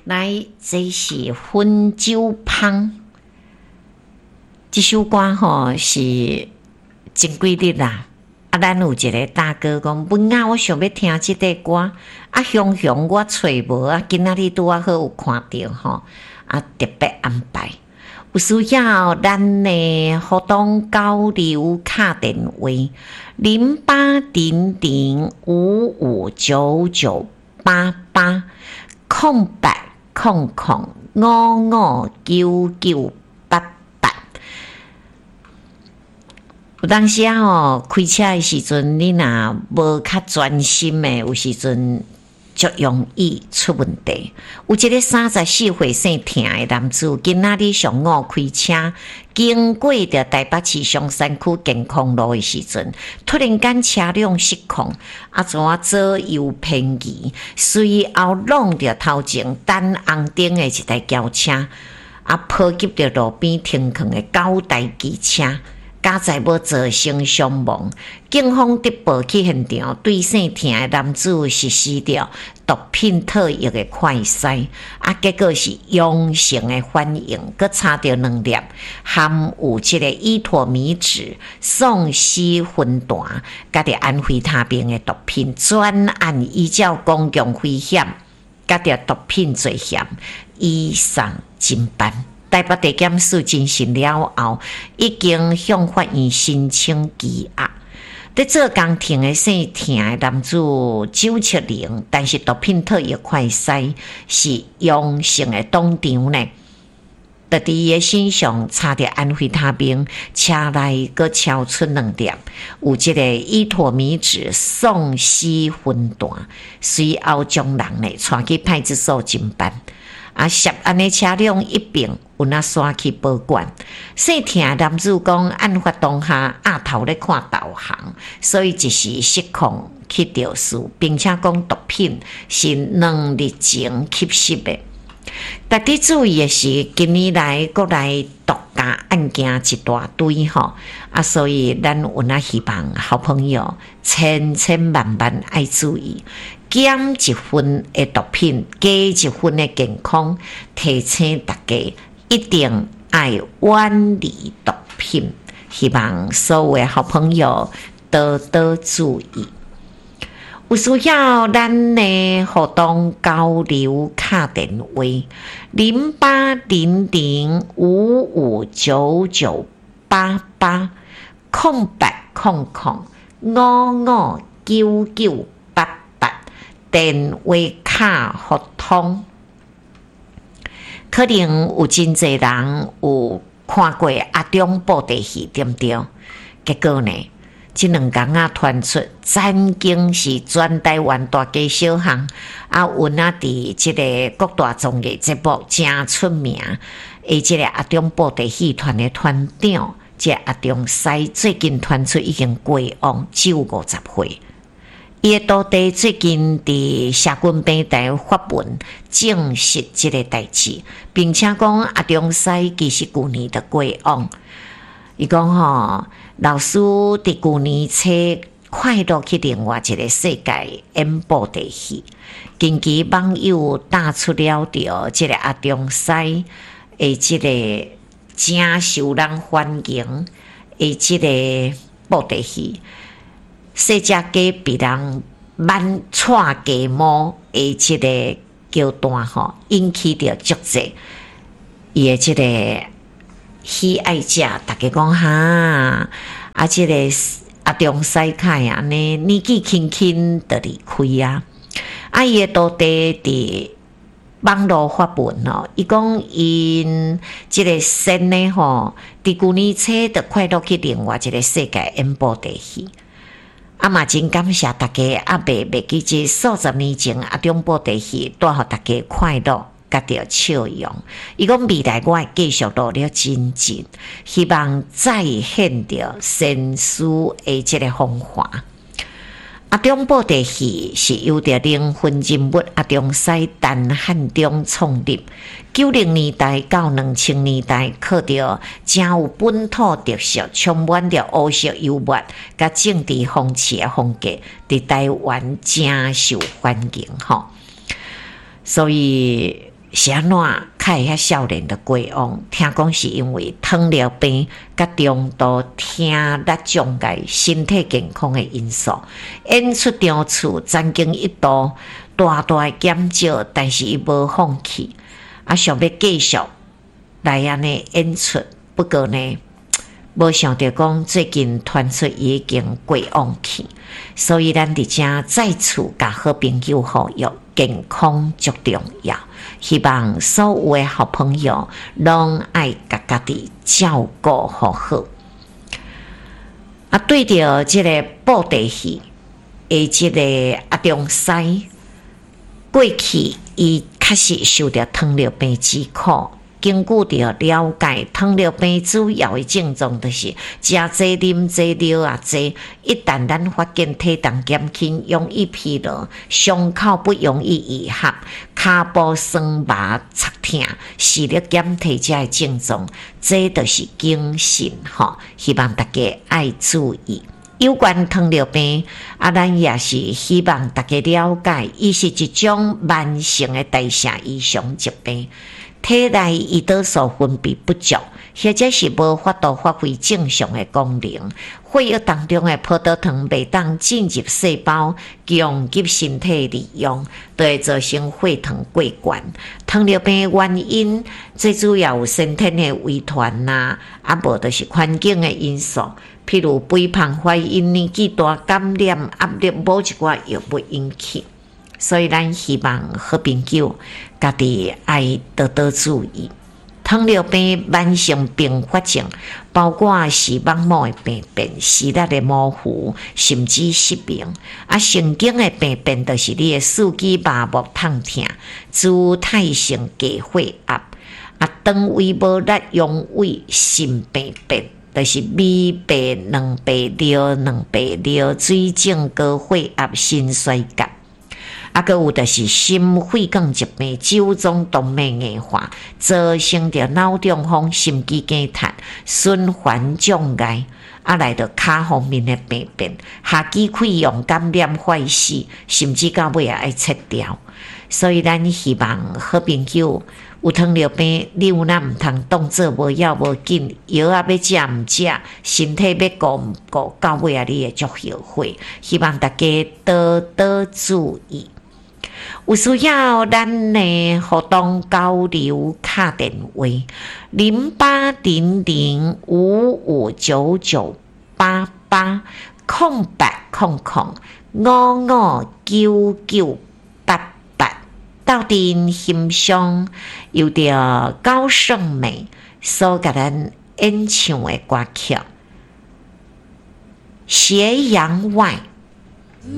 来，这是分酒芳。这首歌是前几日啦。咱有一个大哥讲，文啊，我想要听这个歌。雄雄我找无今仔日拄好有看到特别安排。有需要咱的互动交流卡电话0800559988空白00559988。有当时开车的时阵，你若无较专心的，有时阵就容易出问题。有一个34岁姓田的男子，今仔日上午开车经过着台北市松山区健康路的时阵，突然间车辆失控，左右偏移，随后撞着头前单红灯的一台轿车，波及着路边停靠的9台机车。加在无造成伤亡，警方直报去现场，对姓田的男子实施了毒品特约的快筛，结果是阳性的反应，佮查到2粒含有这个依托米酯、宋西酚醛，佮着安非他命的毒品，专案依照公共危险佮着毒品罪嫌移送侦办。台北地检署进行了后，已经向法院申请羁押。在做工庭的姓田的男子970，但是毒品特约快筛是阳性的当场呢，就伫伊的身上查着安非他命，车内阁超出2粒，有这个依托米酯、宋西酚醛，随后将人呢带去派出所侦办。涉案的车辆一并有刷去保管。姓田的男子讲，案发当下头咧看导航，所以一时失控去肇事，并且讲毒品是2日前吸食的。特别注意的是，近年来国内毒驾案件一大堆所以咱有希望好朋友千万爱注意。减1分的毒品，加1分的健康，提醒大家一定要远离毒品。希望所有的好朋友多多注意。有需要咱的互动交流卡电话0800559988空白00559988。电话卡互通，可能有真侪人有看过阿中布袋戏，对不对？结果呢，这2天传出，曾经是全台湾大街小巷阮伫这个各大综艺节目真出名，这个阿中布袋戏团的团长，这阿中师最近传出已经过往只有50岁。伊的徒弟最近伫社群平台发文证实这个代志，并且讲阿中师其实去年就过往。伊讲老师伫去年初快乐去另外一个世界演布袋戏，近期网友打出了这个阿中师的这个真受人欢迎的这个布袋戏。世只鸡被人满带鸡毛的这个桥段引起着足济伊的这个喜爱者，大家讲这个阿中师凯安尼年纪轻轻就离开伊的徒弟伫网络发文伊讲因这个生呢伫去年初就快乐去另外一个世界演布袋戏。嘛真感谢大家袂记这数十年前阿中布袋戏带予大家快乐甲着笑容。伊讲未来我会继续努力精进，希望再现着先师的这个风华。阿中布袋戏是由着灵魂人物阿中师陈汉中创立，90年代到2000年代，靠着真有本土特色、充满着乌色幽默甲政治风趣的风格，伫台湾真受欢迎所以是安怎较会遐少年的过往？听讲是因为糖尿病甲中度听力障碍、身体健康的因素，演出场次曾经一度大大减少，但是伊无放弃，想要继续来安尼演出。不过呢，无想到讲最近传出已经过往去，所以咱伫遮再次甲好朋友呼吁，健康最重要。希望所有的好朋友拢爱甲家己照顾好好。对着即个布袋戏的即个阿中西，过去伊确实受到糖尿病之苦。根据着了解，糖尿病主要的症状就是食济、啉济、尿啊济。一旦咱发现体重减轻，容易疲劳，伤口不容易愈合，骹部酸麻、擦痛、视力减退这的症状，这就是警讯吼。希望大家爱注意。有关糖尿病，咱也是希望大家了解，伊是一种慢性的代谢异常疾病。体内胰岛素分泌不足，或者是无法度发挥正常的功能。血液当中的葡萄糖未当进入细胞，供给身体利用，就会造成血糖过悬。糖尿病的原因最主要有先天的遗传呐，无就是环境的因素，譬如肥胖、怀孕、年纪大、感染、压力、某一寡药物引起。所以咱希望好朋友家己爱多多注意。糖尿病慢性并发症包括视网膜的病变、视力的模糊，甚至失明。神经的病变就是你的四肢麻木、痛痛、姿态性低血压。肠胃无力、阳痿、肾病变。就是米白、卵白尿、水肿、高血压、心衰竭。还有就是心血管疾病、酒中动脉硬化，造成着脑中风、心肌梗塞、循环障碍。来到骹方面的病变，下肢溃疡、感染、坏死，甚至到尾也爱切掉。所以咱希望好朋友有糖尿病，你有哪毋通当做无要无紧，药要食毋食，身体要顾毋顾，到尾你会足后悔。希望大家多多注意。有需要咱的互动交流卡电话0800559988空白559988，斗阵欣赏由着高胜美所甲咱演唱的歌曲《斜阳外》。